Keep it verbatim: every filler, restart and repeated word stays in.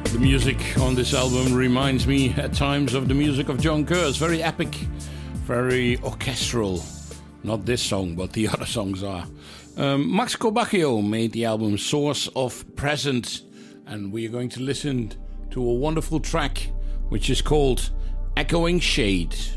The music on this album reminds me at times of the music of John Curtis. Very epic, very orchestral. Not this song, but the other songs are. Um, Max Corbaccio made the album Source of Present, and we are going to listen to a wonderful track which is called Echoing Shade.